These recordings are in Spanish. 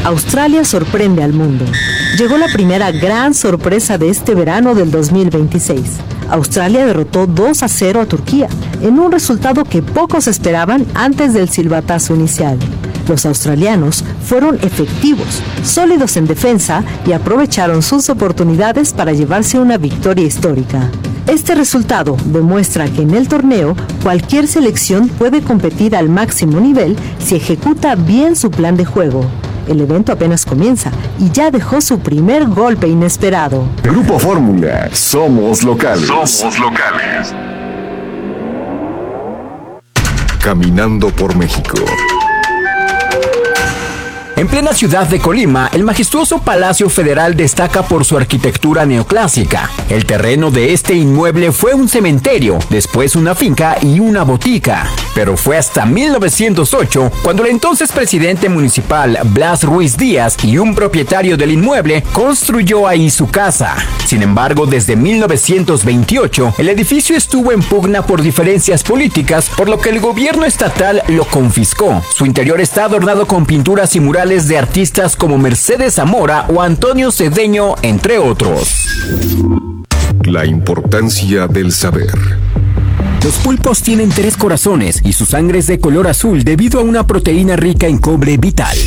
Australia sorprende al mundo. Llegó la primera gran sorpresa de este verano del 2026. Australia derrotó 2-0 a Turquía, en un resultado que pocos esperaban antes del silbatazo inicial. Los australianos fueron efectivos, sólidos en defensa y aprovecharon sus oportunidades para llevarse una victoria histórica. Este resultado demuestra que en el torneo cualquier selección puede competir al máximo nivel si ejecuta bien su plan de juego. El evento apenas comienza y ya dejó su primer golpe inesperado. Grupo Fórmula, somos locales. Somos locales. Caminando por México. En plena ciudad de Colima, el majestuoso Palacio Federal destaca por su arquitectura neoclásica. El terreno de este inmueble fue un cementerio, después una finca y una botica. Pero fue hasta 1908 cuando el entonces presidente municipal Blas Ruiz Díaz y un propietario del inmueble construyó ahí su casa. Sin embargo, desde 1928, el edificio estuvo en pugna por diferencias políticas, por lo que el gobierno estatal lo confiscó. Su interior está adornado con pinturas y murales de artistas como Mercedes Zamora o Antonio Cedeño, entre otros. La importancia del saber. Los pulpos tienen 3 corazones y su sangre es de color azul debido a una proteína rica en cobre vital.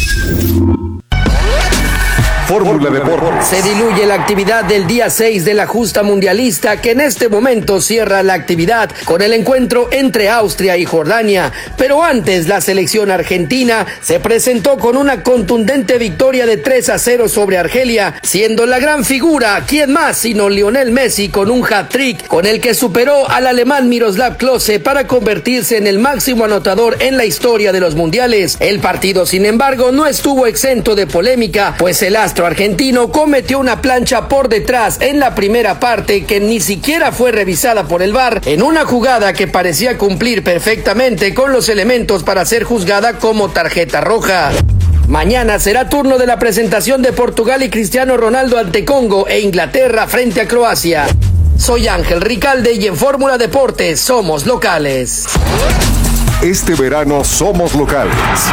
Fórmula Deportes. Se diluye la actividad del día 6 de la justa mundialista, que en este momento cierra la actividad con el encuentro entre Austria y Jordania. Pero antes, la selección argentina se presentó con una contundente victoria de 3-0 sobre Argelia, siendo la gran figura, ¿quién más sino Lionel Messi, con un hat-trick con el que superó al alemán Miroslav Klose para convertirse en el máximo anotador en la historia de los mundiales. El partido, sin embargo, no estuvo exento de polémica, pues el astro argentino cometió una plancha por detrás en la primera parte que ni siquiera fue revisada por el VAR, en una jugada que parecía cumplir perfectamente con los elementos para ser juzgada como tarjeta roja. Mañana será turno de la presentación de Portugal y Cristiano Ronaldo ante Congo e Inglaterra frente a Croacia. Soy Ángel Ricalde y en Fórmula Deportes somos locales. Este verano somos locales.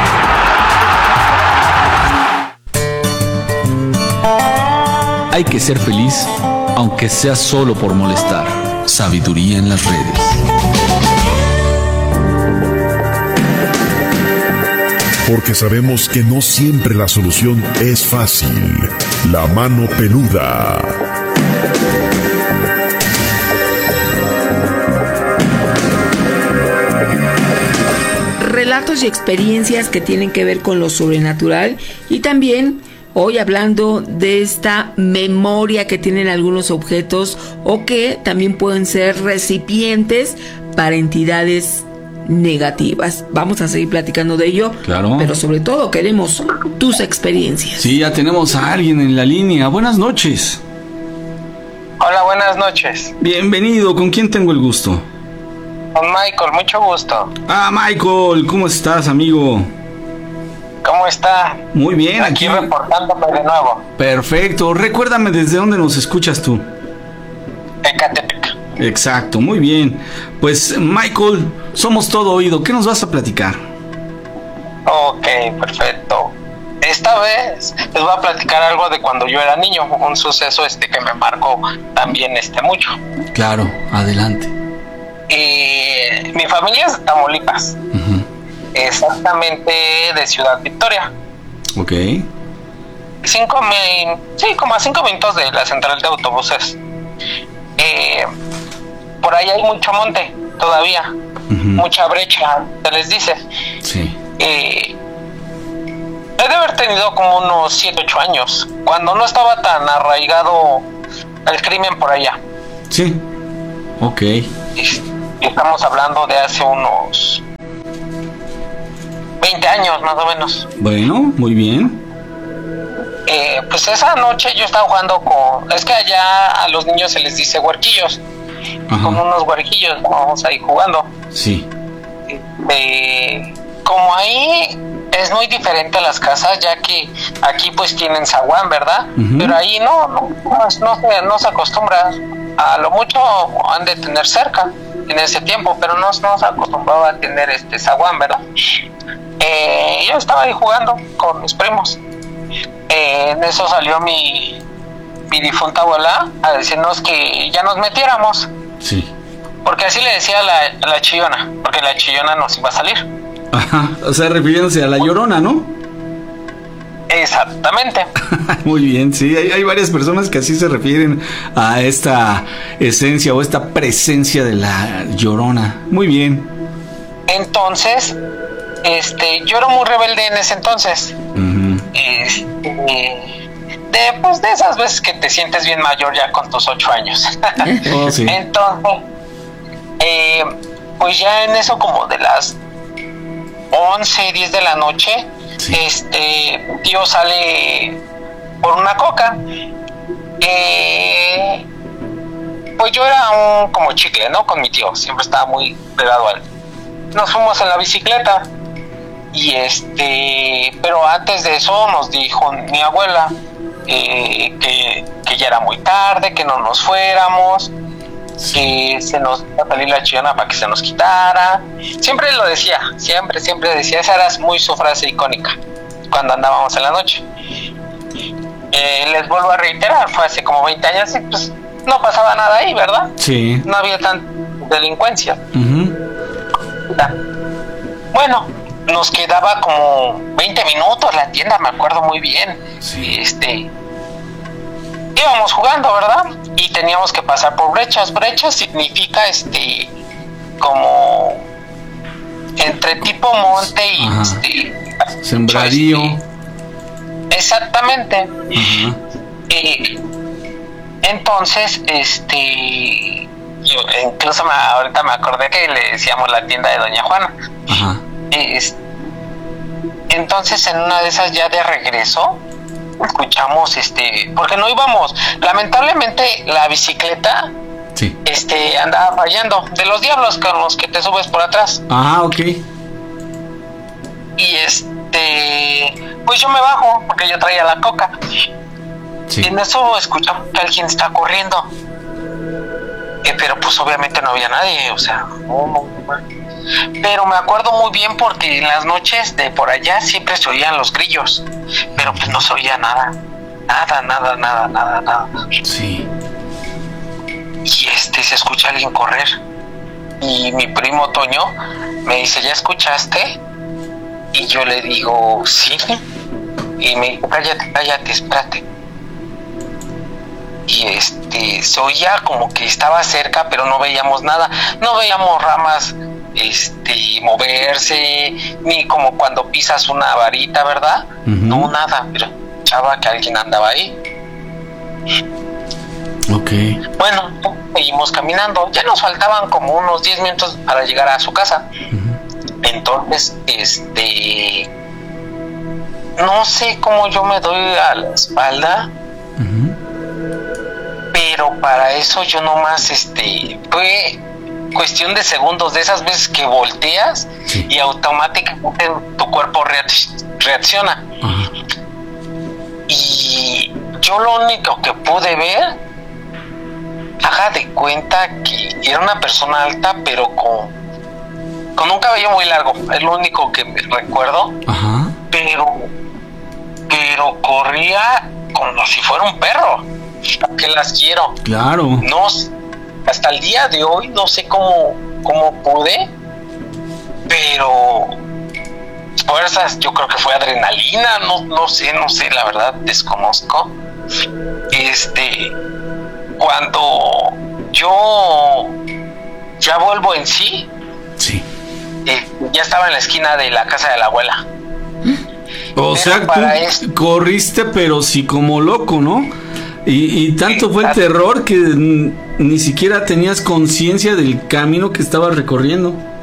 Hay que ser feliz, aunque sea solo por molestar. Sabiduría en las redes. Porque sabemos que no siempre la solución es fácil. La mano peluda. Relatos y experiencias que tienen que ver con lo sobrenatural, y también hoy hablando de esta memoria que tienen algunos objetos o que también pueden ser recipientes para entidades negativas. Vamos a seguir platicando de ello, claro, pero sobre todo queremos tus experiencias. Sí, ya tenemos a alguien en la línea. Buenas noches. Hola, buenas noches. Bienvenido. ¿Con quién tengo el gusto? Con Michael, mucho gusto. Ah, Michael, ¿cómo estás, amigo? ¿Cómo está? Muy bien, aquí reportándome de nuevo. Perfecto. Recuérdame desde dónde nos escuchas tú. Ecatepec. Exacto, muy bien. Pues, Michael, somos todo oído. ¿Qué nos vas a platicar? Ok, perfecto. Esta vez les voy a platicar algo de cuando yo era niño, un suceso que me marcó también mucho. Claro, adelante. Mi familia es de Tamaulipas. Exactamente de Ciudad Victoria. Ok. Como a 5 minutos de la central de autobuses. Por ahí hay mucho monte todavía, mucha brecha, se les dice. Sí. He de haber tenido como unos 7, 8 años, cuando no estaba tan arraigado el crimen por allá. Sí. Ok. Estamos hablando de hace unos 20 años más o menos. Bueno, muy bien. Pues esa noche yo estaba jugando es que allá a los niños se les dice huerquillos. Ajá. Con unos huerquillos vamos ahí jugando. Sí. Como ahí es muy diferente a las casas, ya que aquí pues tienen zaguán, ¿verdad? Pero ahí no se acostumbra. A lo mucho han de tener cerca en ese tiempo, pero no se acostumbraba a tener zaguán, ¿verdad? Yo estaba ahí jugando con mis primos En eso salió mi difunta abuela a decirnos que ya nos metiéramos. Sí. Porque así le decía a la chillona, porque la chillona nos iba a salir. Ajá, o sea, refiriéndose a la Llorona, ¿no? Exactamente. Muy bien, sí, hay varias personas que así se refieren a esta esencia o esta presencia de la Llorona. Muy bien. Entonces, yo era muy rebelde en ese entonces. Uh-huh. De esas veces que te sientes bien mayor ya con tus 8 años. Oh, sí. Entonces, pues ya en eso como de las 11, 10 de la noche, sí. Tío sale por una coca. Pues yo era como chicle, ¿no? Con mi tío, siempre estaba muy pegado a él. Nos fuimos en la bicicleta y pero antes de eso nos dijo mi abuela que ya era muy tarde, que no nos fuéramos, que se nos iba a salir la chillona para que se nos quitara. Siempre lo decía, siempre decía, esa era muy su frase icónica cuando andábamos en la noche. Les vuelvo a reiterar, fue hace como 20 años y pues no pasaba nada ahí, ¿verdad? Sí. No había tanta delincuencia. Uh-huh. Bueno, nos quedaba como 20 minutos la tienda, me acuerdo muy bien. Sí. Íbamos jugando, ¿verdad? Y teníamos que pasar por brechas. Brechas significa como entre tipo monte y sembradío. Exactamente. Uh-huh. Entonces, yo incluso ahorita me acordé que le decíamos la tienda de Doña Juana. Uh-huh. Entonces en una de esas ya de regreso escuchamos porque no íbamos, lamentablemente la bicicleta sí. Andaba fallando, de los diablos con los que te subes por atrás. Ah, ok. Y pues yo me bajo porque yo traía la coca. Sí. Y en eso escuchamos que alguien está corriendo, pero pues obviamente no había nadie, o sea, no. Pero me acuerdo muy bien porque en las noches de por allá siempre se oían los grillos, pero pues no se oía nada. Sí. Y se escucha a alguien correr. Y mi primo Toño me dice, ¿ya escuchaste? Y yo le digo, sí. Y me dijo, cállate, espérate. Y se oía como que estaba cerca, pero no veíamos nada. No veíamos ramas moverse, ni como cuando pisas una varita, ¿verdad? Uh-huh. No, nada, pero escuchaba que alguien andaba ahí. Ok. Bueno, seguimos caminando. Ya nos faltaban como unos 10 minutos para llegar a su casa. Uh-huh. Entonces, no sé cómo yo me doy a la espalda. Uh-huh. Pero para eso yo nomás, fue cuestión de segundos, de esas veces que volteas sí. Y automáticamente tu cuerpo reacciona. Uh-huh. Y yo lo único que pude ver, haga de cuenta que era una persona alta, pero con un cabello muy largo, es lo único que me recuerdo. Uh-huh. Pero corría como si fuera un perro. Que las quiero. Claro. No, hasta el día de hoy no sé cómo pude, pero fuerzas, yo creo que fue adrenalina, no sé, la verdad desconozco. Cuando yo ya vuelvo en sí, ya estaba en la esquina de la casa de la abuela. O pero sea, tú corriste, pero sí como loco, ¿no? Y tanto fue el terror que ni siquiera tenías conciencia del camino que estabas recorriendo.